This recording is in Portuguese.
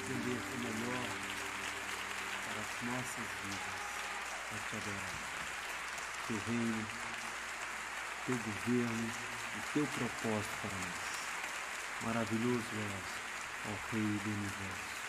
entender o melhor para as nossas vidas, para te adorar. Teu reino, teu governo e teu propósito para nós. Maravilhoso és, ó Rei do Universo.